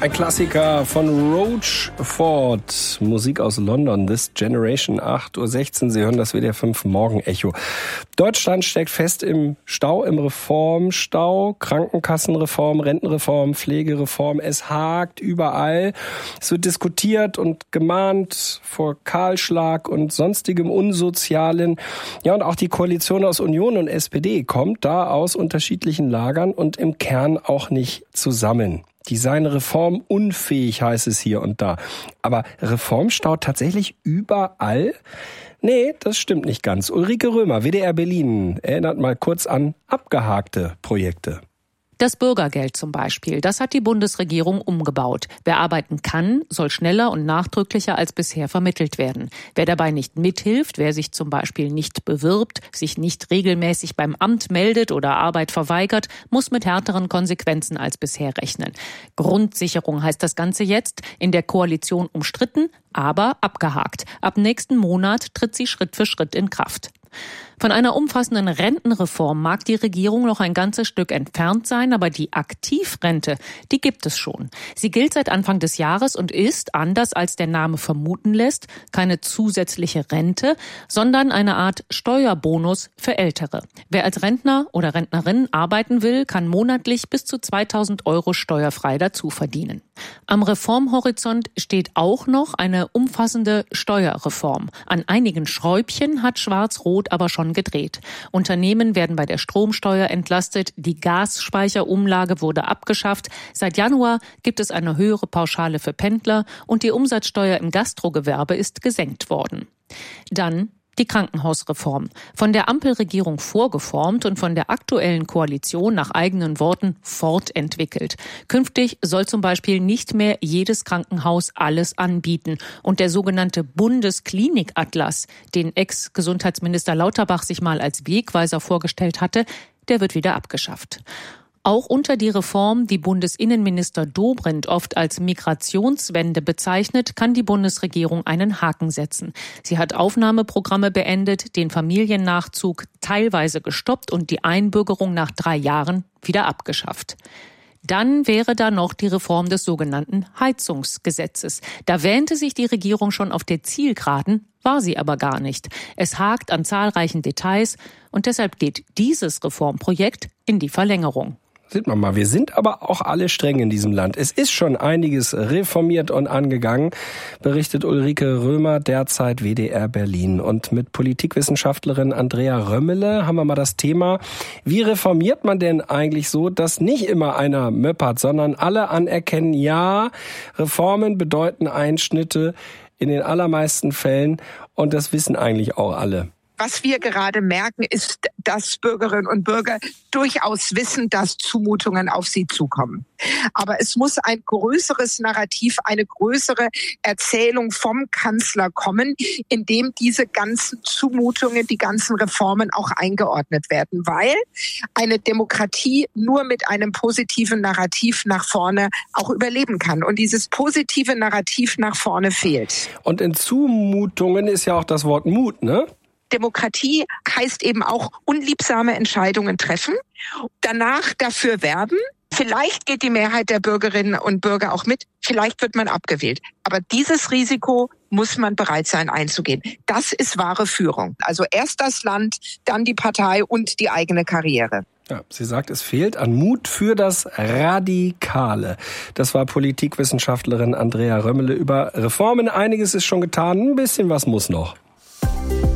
Ein Klassiker von Roachford. Musik aus London, This Generation, 8:16 Uhr. Sie hören das WDR 5 Morgenecho. Deutschland steckt fest im Stau, im Reformstau. Krankenkassenreform, Rentenreform, Pflegereform. Es hakt überall. Es wird diskutiert und gemahnt vor Kahlschlag und sonstigem Unsozialen. Ja, und auch die Koalition aus Union und SPD kommt da aus unterschiedlichen Lagern und im Kern auch nicht zusammen. Die seien reformunfähig, heißt es hier und da. Aber Reformstau tatsächlich überall? Nee, das stimmt nicht ganz. Ulrike Römer, WDR Berlin, erinnert mal kurz an abgehakte Projekte. Das Bürgergeld zum Beispiel, das hat die Bundesregierung umgebaut. Wer arbeiten kann, soll schneller und nachdrücklicher als bisher vermittelt werden. Wer dabei nicht mithilft, wer sich zum Beispiel nicht bewirbt, sich nicht regelmäßig beim Amt meldet oder Arbeit verweigert, muss mit härteren Konsequenzen als bisher rechnen. Grundsicherung heißt das Ganze jetzt, in der Koalition umstritten, aber abgehakt. Ab nächsten Monat tritt sie Schritt für Schritt in Kraft. Von einer umfassenden Rentenreform mag die Regierung noch ein ganzes Stück entfernt sein, aber die Aktivrente, die gibt es schon. Sie gilt seit Anfang des Jahres und ist, anders als der Name vermuten lässt, keine zusätzliche Rente, sondern eine Art Steuerbonus für Ältere. Wer als Rentner oder Rentnerin arbeiten will, kann monatlich bis zu 2.000 € steuerfrei dazu verdienen. Am Reformhorizont steht auch noch eine umfassende Steuerreform. An einigen Schräubchen hat Schwarz-Rot aber schon gedreht. Unternehmen werden bei der Stromsteuer entlastet, die Gasspeicherumlage wurde abgeschafft. Seit Januar gibt es eine höhere Pauschale für Pendler und die Umsatzsteuer im Gastrogewerbe ist gesenkt worden. Dann die Krankenhausreform. Von der Ampelregierung vorgeformt und von der aktuellen Koalition nach eigenen Worten fortentwickelt. Künftig soll zum Beispiel nicht mehr jedes Krankenhaus alles anbieten. Und der sogenannte Bundesklinikatlas, den Ex-Gesundheitsminister Lauterbach sich mal als Wegweiser vorgestellt hatte, der wird wieder abgeschafft. Auch unter die Reform, die Bundesinnenminister Dobrindt oft als Migrationswende bezeichnet, kann die Bundesregierung einen Haken setzen. Sie hat Aufnahmeprogramme beendet, den Familiennachzug teilweise gestoppt und die Einbürgerung nach 3 Jahren wieder abgeschafft. Dann wäre da noch die Reform des sogenannten Heizungsgesetzes. Da wähnte sich die Regierung schon auf der Zielgeraden, war sie aber gar nicht. Es hakt an zahlreichen Details und deshalb geht dieses Reformprojekt in die Verlängerung. Sieht man mal, wir sind aber auch alle streng in diesem Land. Es ist schon einiges reformiert und angegangen, berichtet Ulrike Römer, derzeit WDR Berlin. Und mit Politikwissenschaftlerin Andrea Römmele haben wir mal das Thema, wie reformiert man denn eigentlich so, dass nicht immer einer möppert, sondern alle anerkennen, ja, Reformen bedeuten Einschnitte in den allermeisten Fällen und das wissen eigentlich auch alle. Was wir gerade merken, ist, dass Bürgerinnen und Bürger durchaus wissen, dass Zumutungen auf sie zukommen. Aber es muss ein größeres Narrativ, eine größere Erzählung vom Kanzler kommen, in dem diese ganzen Zumutungen, die ganzen Reformen auch eingeordnet werden. Weil eine Demokratie nur mit einem positiven Narrativ nach vorne auch überleben kann. Und dieses positive Narrativ nach vorne fehlt. Und in Zumutungen ist ja auch das Wort Mut, ne? Demokratie heißt eben auch unliebsame Entscheidungen treffen, danach dafür werben. Vielleicht geht die Mehrheit der Bürgerinnen und Bürger auch mit, vielleicht wird man abgewählt. Aber dieses Risiko muss man bereit sein einzugehen. Das ist wahre Führung. Also erst das Land, dann die Partei und die eigene Karriere. Ja, sie sagt, es fehlt an Mut für das Radikale. Das war Politikwissenschaftlerin Andrea Römmele über Reformen. Einiges ist schon getan, ein bisschen was muss noch.